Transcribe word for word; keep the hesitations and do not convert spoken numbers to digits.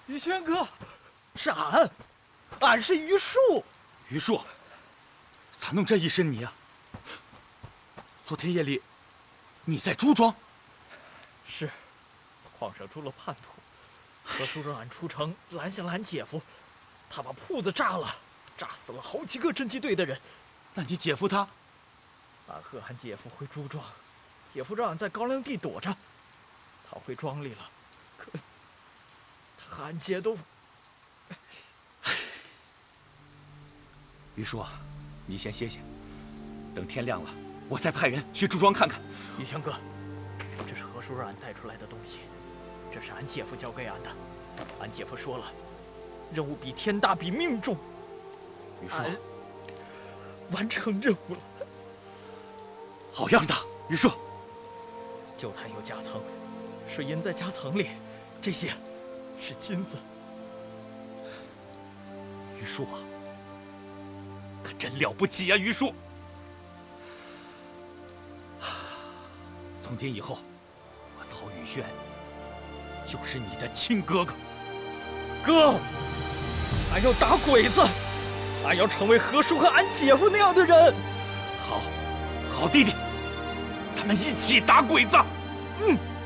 宇轩哥，是俺，俺是于树。 于树，咋弄这一身泥啊？昨天夜里，你在朱庄？ 是，矿上出了叛徒，何叔让俺出城拦下了俺姐夫，他把铺子炸了，炸死了好几个侦缉队的人。 那你姐夫他？ 俺和俺姐夫回朱庄，姐夫让俺在高粱地躲着，他回庄里了，可他和俺姐都…… 于叔，你先歇歇，等天亮了，我再派人去朱庄看看。 宇轩哥，这是何叔让俺带出来的东西，这是俺姐夫交给俺的。俺姐夫说了，任务比天大，比命重。 于叔， 完成任务了。 好样的，于叔！ 旧坛有夹层，水银在夹层里，这些是金子。 于叔啊，可真了不起啊，于叔！从今以后，我曹宇轩就是你的亲哥哥。 哥，俺要打鬼子，俺要成为何叔和俺姐夫那样的人。 好，好弟弟，咱们一起打鬼子。 嗯。